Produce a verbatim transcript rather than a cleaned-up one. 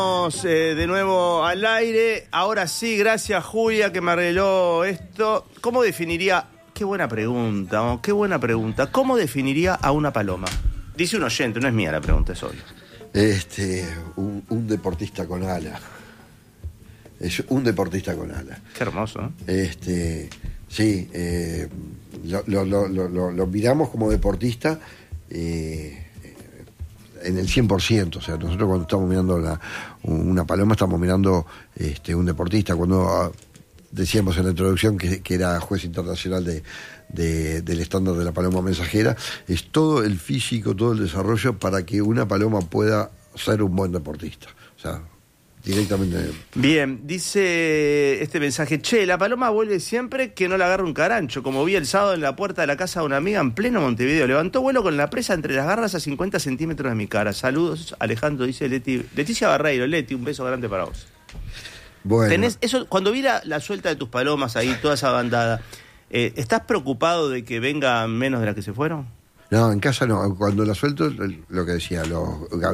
Eh, de nuevo al aire. Ahora sí, gracias Julia que me arregló esto. ¿Cómo definiría? Qué buena pregunta, oh, qué buena pregunta. ¿Cómo definiría a una paloma? Dice un oyente, no es mía la pregunta, es obvio. Este, un, un deportista con ala. Es un deportista con ala. Qué hermoso, ¿eh? Este, sí, eh, lo, lo, lo, lo, lo miramos como deportista eh, en el cien por ciento. O sea, nosotros cuando estamos mirando la, una paloma estamos mirando este, un deportista. Cuando uh, decíamos en la introducción que, que era juez internacional de, de, del estándar de la paloma mensajera, es todo el físico, todo el desarrollo para que una paloma pueda ser un buen deportista. O sea, directamente. Bien, dice este mensaje: che, la paloma vuelve siempre que no la agarre un carancho, como vi el sábado en la puerta de la casa de una amiga en pleno Montevideo. Levantó vuelo con la presa entre las garras a cincuenta centímetros de mi cara. Saludos, Alejandro, dice Leti. Leticia Barreiro. Leti, un beso grande para vos. Bueno. Tenés eso, cuando vi la, la suelta de tus palomas ahí, toda esa bandada, eh, ¿estás preocupado de que vengan menos de las que se fueron? No, en casa no. Cuando la suelto, lo que decía, los